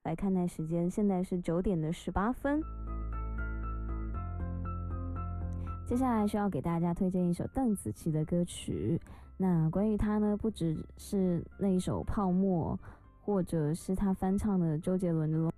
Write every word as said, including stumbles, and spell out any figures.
来看待时间，现在是九点的十八分。接下来需要给大家推荐一首邓紫棋的歌曲。那关于她呢，不只是那一首《泡沫》，或者是她翻唱的周杰伦的《